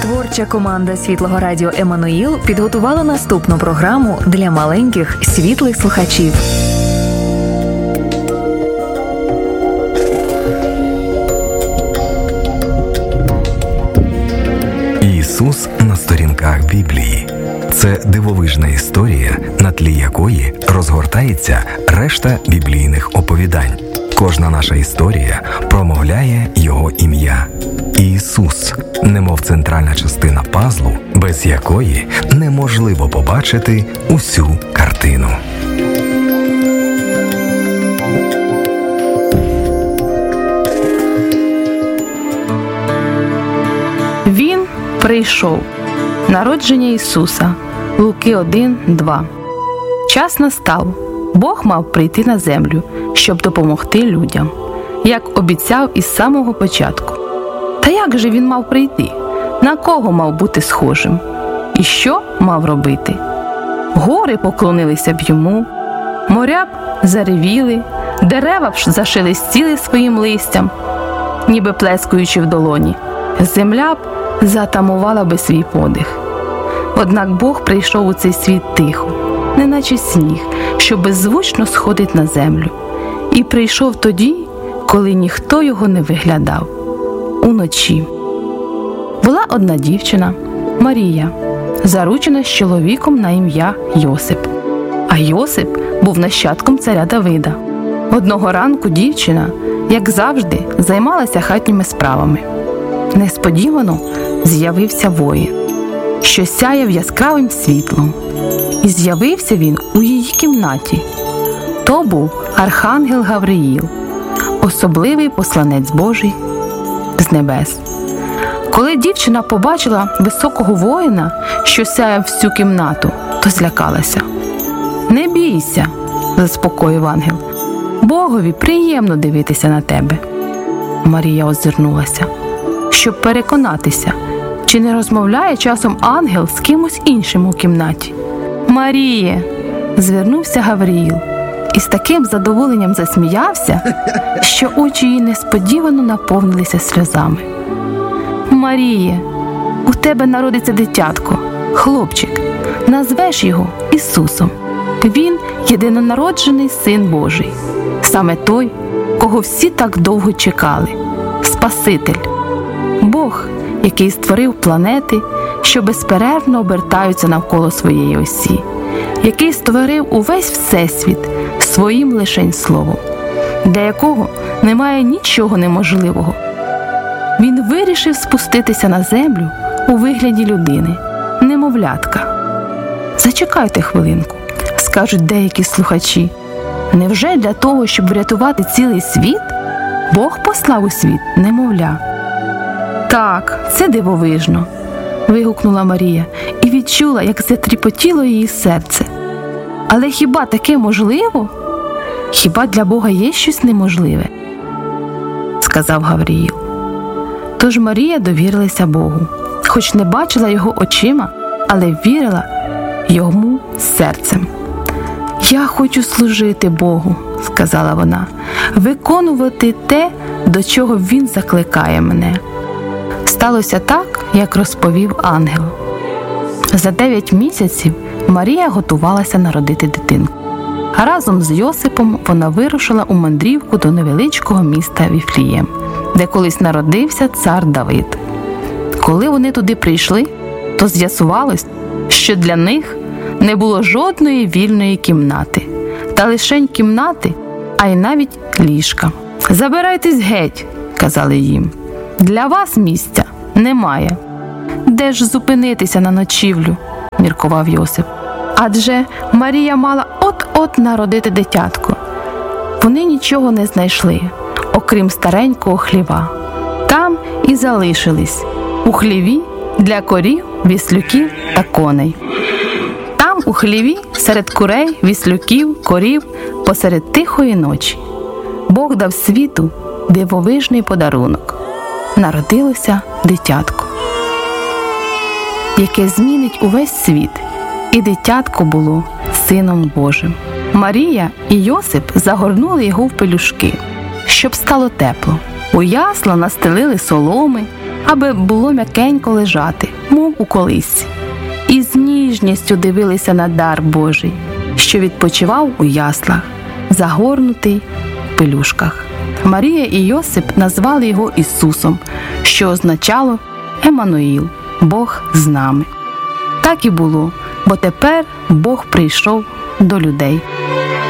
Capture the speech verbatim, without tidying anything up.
Творча команда Світлого Радіо «Еммануїл» підготувала наступну програму для маленьких світлих слухачів. Ісус на сторінках Біблії. Це дивовижна історія, на тлі якої розгортається решта біблійних оповідань. Кожна наша історія промовляє Його ім'я. Ісус, немов центральна частина пазлу, без якої неможливо побачити усю картину. Він прийшов. Народження Ісуса. Луки один, два. Час настав. Бог мав прийти на землю, щоб допомогти людям, як обіцяв із самого початку. Та як же він мав прийти? На кого мав бути схожим? І що мав робити? Гори поклонилися б йому, моря б заревіли, дерева б зашелестіли своїм листям, ніби плескаючи в долоні. Земля б затамувала би свій подих. Однак Бог прийшов у цей світ тихо, неначе сніг, що беззвучно сходить на землю. І прийшов тоді, коли ніхто його не виглядав. Уночі. Була одна дівчина, Марія, заручена з чоловіком на ім'я Йосип. А Йосип був нащадком царя Давида. Одного ранку дівчина, як завжди, займалася хатніми справами. Несподівано з'явився воїн, що сяяв яскравим світлом. І з'явився він у її кімнаті. То був архангел Гавриїл, особливий посланець Божий з небес. Коли дівчина побачила високого воїна, що сяяв всю кімнату, то злякалася. «Не бійся», – заспокоїв ангел, – «Богові приємно дивитися на тебе». Марія озирнулася, щоб переконатися, чи не розмовляє часом ангел з кимось іншим у кімнаті. «Маріє!» – звернувся Гавриїл і з таким задоволенням засміявся, що очі її несподівано наповнилися сльозами. «Маріє, у тебе народиться дитятко, хлопчик, назвеш його Ісусом. Він – єдинонароджений Син Божий, саме той, кого всі так довго чекали – Спаситель. Бог, який створив планети, що безперервно обертаються навколо своєї осі, який створив увесь всесвіт своїм лишень словом, для якого немає нічого неможливого. Він вирішив спуститися на землю у вигляді людини, немовлятка. Зачекайте хвилинку, скажуть деякі слухачі. Невже для того, щоб врятувати цілий світ, Бог послав у світ немовля? Так, це дивовижно, вигукнула Марія і відчула, як затріпотіло її серце. Але хіба таке можливо? Хіба для Бога є щось неможливе? Сказав Гавриїл. Тож Марія довірилася Богу, хоч не бачила його очима, але вірила йому серцем. «Я хочу служити Богу», – сказала вона, – «виконувати те, до чого Він закликає мене». Сталося так, як розповів ангел. За дев'ять місяців Марія готувалася народити дитинку. А разом з Йосипом вона вирушила у мандрівку до невеличкого міста Віфлієм, де колись народився цар Давид. Коли вони туди прийшли, то з'ясувалось, що для них не було жодної вільної кімнати, та лишень кімнати, а й навіть ліжка. «Забирайтесь геть», – казали їм, – «для вас місця немає». «Де ж зупинитися на ночівлю?» – міркував Йосип. Адже Марія мала от-от народити дитятко. Вони нічого не знайшли, окрім старенького хліва. Там і залишились, у хліві для корів, віслюків та коней. Там у хліві, серед курей, віслюків, корів, посеред тихої ночі, Бог дав світу дивовижний подарунок. Народилося дитятко, яке змінить увесь світ, і дитятко було Сином Божим. Марія і Йосип загорнули його в пелюшки, щоб стало тепло. У ясла настелили соломи, аби було м'якенько лежати, мов у колисці. І з ніжністю дивилися на дар Божий, що відпочивав у яслах, загорнутий в пелюшках. Марія і Йосип назвали його Ісусом, що означало Еммануїл – Бог з нами. Так і було, бо тепер Бог прийшов до людей.